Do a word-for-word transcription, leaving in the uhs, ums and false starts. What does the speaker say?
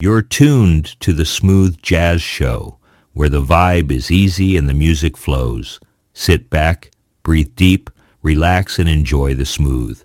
You're tuned to the Smooth Jazz Show, where the vibe is easy and the music flows. Sit back, breathe deep, relax, and enjoy the smooth.